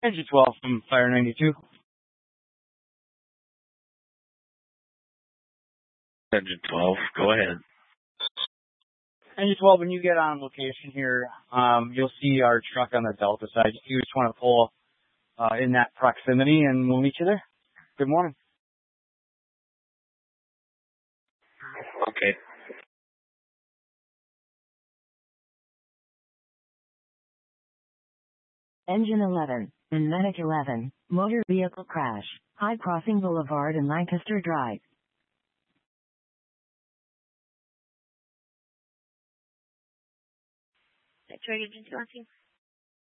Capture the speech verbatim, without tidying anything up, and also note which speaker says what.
Speaker 1: Engine twelve from Fire ninety-two.
Speaker 2: Engine twelve, go ahead.
Speaker 1: Engine twelve, when you get on location here, um, you'll see our truck on the Delta side. You just want to pull uh, in that proximity, and we'll meet you there. Good morning.
Speaker 2: Okay.
Speaker 3: Engine eleven, and Medic eleven, motor vehicle crash, High Crossing Boulevard and Lancaster Drive.
Speaker 4: Detroit Agency Launching.